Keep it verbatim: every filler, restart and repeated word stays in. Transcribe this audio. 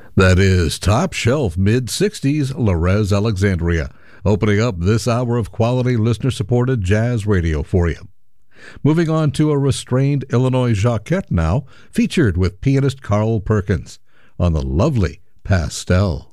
That is top shelf mid sixties Lorez Alexandria, opening up this hour of quality listener-supported jazz radio for you. Moving on to a restrained Illinois Jacquette now, featured with pianist Carl Perkins on the lovely Pastel.